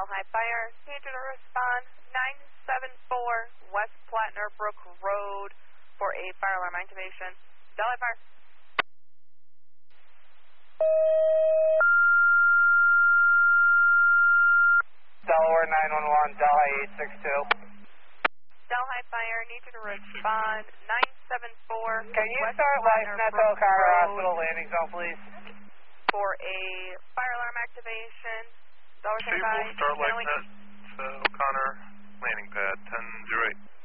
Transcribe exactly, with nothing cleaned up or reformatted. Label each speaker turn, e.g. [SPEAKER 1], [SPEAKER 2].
[SPEAKER 1] Delhi Fire, need you to respond nine seven four West Plattner Brook Road for a fire alarm activation. Delhi Fire.
[SPEAKER 2] Delaware nine one one, Delhi eight six two.
[SPEAKER 1] Delhi Fire, need you to respond nine seven four
[SPEAKER 2] Can you
[SPEAKER 1] West
[SPEAKER 2] start life
[SPEAKER 1] Plattner
[SPEAKER 2] net
[SPEAKER 1] Brook
[SPEAKER 2] O'Connor
[SPEAKER 1] Road
[SPEAKER 2] Hospital landing zone, please?
[SPEAKER 1] for a fire alarm activation. Delaware
[SPEAKER 3] Stable,
[SPEAKER 1] standby.
[SPEAKER 3] start life net, uh, O'Connor, landing pad, ten zero eight.